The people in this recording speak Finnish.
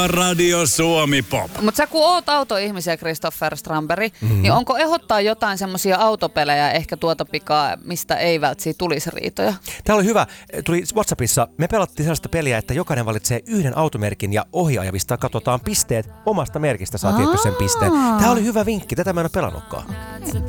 Radio Suomi Pop. Mutta sä kun oot autoihmisiä, Christopher Strandberg, niin onko ehdottaa jotain semmosia autopelejä ehkä tuota pikaa, mistä ei välttämättä tulisi riitoja? Tää oli hyvä. Tuli WhatsAppissa. Me pelattiin sellaista peliä, että jokainen valitsee yhden automerkin ja ohiajavista katsotaan pisteet omasta merkistä. Saa tietty sen pisteen. Tää oli hyvä vinkki. Tätä mä en ole pelannutkaan.